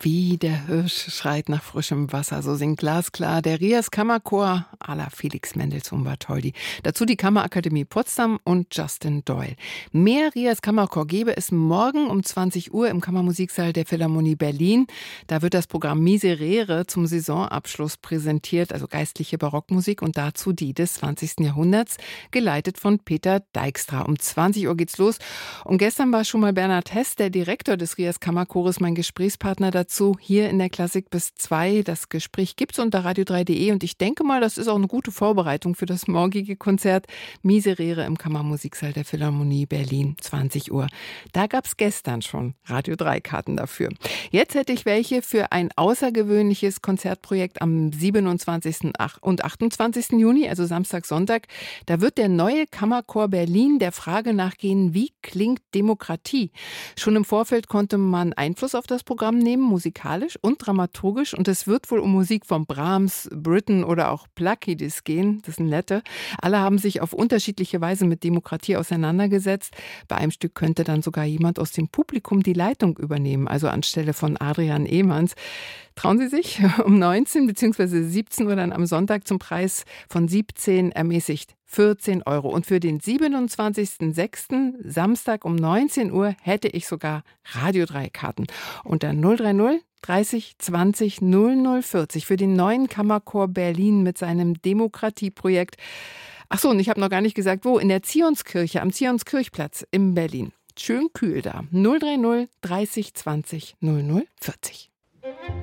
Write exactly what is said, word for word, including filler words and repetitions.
Wie der Hirsch schreit nach frischem Wasser, so singt glasklar der Rias Kammerchor à la Felix Mendelssohn Bartholdy. Dazu die Kammerakademie Potsdam und Justin Doyle. Mehr Rias Kammerchor gebe es morgen um zwanzig Uhr im Kammermusiksaal der Philharmonie Berlin. Da wird das Programm Miserere zum Saisonabschluss präsentiert, also geistliche Barockmusik und dazu die des zwanzigsten Jahrhunderts, geleitet von Peter Dijkstra. Um zwanzig Uhr geht's los. Und gestern war schon mal Bernhard Hess, der Direktor des Rias Kammerchores, mein Gesprächspartner dazu hier in der Klassik bis zwei. Das Gespräch gibt's unter radio drei punkt de und ich denke mal, das ist auch eine gute Vorbereitung für das morgige Konzert Miserere im Kammermusiksaal der Philharmonie Berlin, zwanzig Uhr. Da gab's gestern schon Radio drei Karten dafür. Jetzt hätte ich welche für ein außergewöhnliches Konzertprojekt am siebenundzwanzigsten und achtundzwanzigsten Juni, also Samstag, Sonntag. Da wird der neue Kammerchor Berlin der Frage nachgehen, wie klingt Demokratie? Schon im Vorfeld konnte man Einfluss auf das Programm nehmen, musikalisch und dramaturgisch, und es wird wohl um Musik von Brahms, Britten oder auch Plakidis gehen, das sind Nette. Alle haben sich auf unterschiedliche Weise mit Demokratie auseinandergesetzt. Bei einem Stück könnte dann sogar jemand aus dem Publikum die Leitung übernehmen, also anstelle von Adrian Ehmanns. Trauen Sie sich? Um neunzehn bzw. siebzehn Uhr dann am Sonntag zum Preis von siebzehn ermäßigt vierzehn Euro. Und für den siebenundzwanzigsten sechsten Samstag um neunzehn Uhr hätte ich sogar Radio drei Karten. Unter null drei null dreißig zwanzig null null vierzig für den neuen Kammerchor Berlin mit seinem Demokratieprojekt. Ach so, und ich habe noch gar nicht gesagt, wo. In der Zionskirche, am Zionskirchplatz in Berlin. Schön kühl da. null drei null dreißig zwanzig null null vierzig.